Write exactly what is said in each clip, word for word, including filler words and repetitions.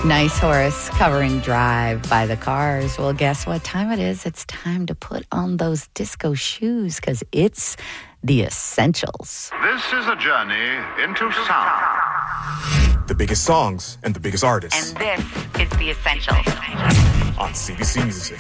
Nice Horse covering Drive by the Cars. Well, guess what time it is? It's time to put on those disco shoes because it's the essentials. This is a journey into sound. The biggest songs and the biggest artists. And this is the essentials. On C B C Music.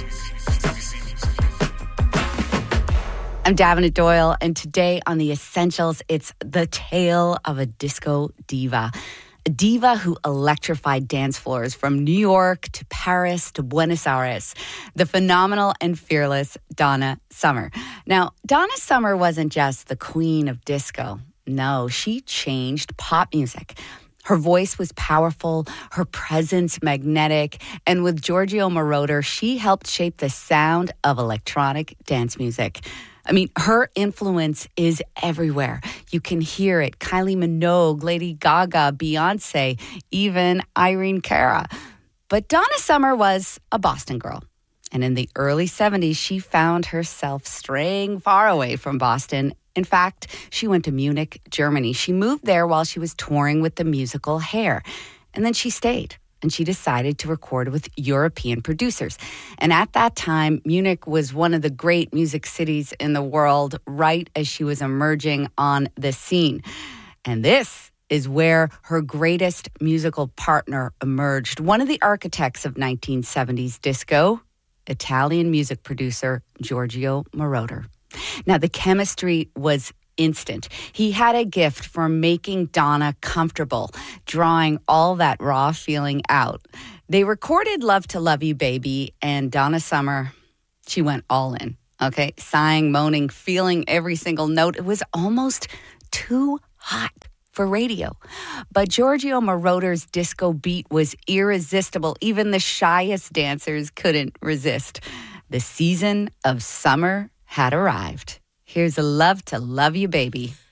I'm Davina Doyle, and today on The Essentials, it's the tale of a disco diva. A diva who electrified dance floors from New York to Paris to Buenos Aires. The phenomenal and fearless Donna Summer. Now, Donna Summer wasn't just the queen of disco. No, she changed pop music. Her voice was powerful, her presence magnetic, and with Giorgio Moroder, she helped shape the sound of electronic dance music. I mean, her influence is everywhere. You can hear it. Kylie Minogue, Lady Gaga, Beyonce, even Irene Cara. But Donna Summer was a Boston girl. And in the early seventies, she found herself straying far away from Boston. In fact, she went to Munich, Germany. She moved there while she was touring with the musical Hair. And then she stayed. And she decided to record with European producers. And at that time, Munich was one of the great music cities in the world, right as she was emerging on the scene. And this is where her greatest musical partner emerged. One of the architects of nineteen seventies disco, Italian music producer Giorgio Moroder. Now, the chemistry was instant. He had a gift for making Donna comfortable, drawing all that raw feeling out. They recorded Love to Love You Baby, and Donna Summer, she went all in, okay? Sighing, moaning, feeling every single note. It was almost too hot for radio. But Giorgio Moroder's disco beat was irresistible. Even the shyest dancers couldn't resist. The season of summer had arrived. Here's a Love to Love You Baby.